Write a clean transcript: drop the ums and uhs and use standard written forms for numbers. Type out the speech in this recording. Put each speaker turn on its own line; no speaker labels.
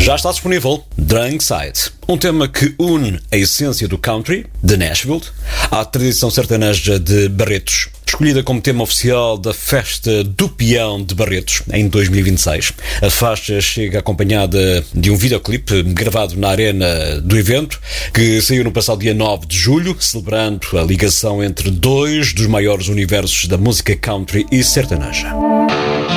Já está disponível Drunk Side, um tema que une a essência do country, de Nashville, à tradição sertaneja de Barretos, escolhida como tema oficial da Festa do Peão de Barretos, em 2026. A faixa chega acompanhada de um videoclipe gravado na arena do evento, que saiu no passado dia 9 de julho, celebrando a ligação entre dois dos maiores universos da música country e sertaneja.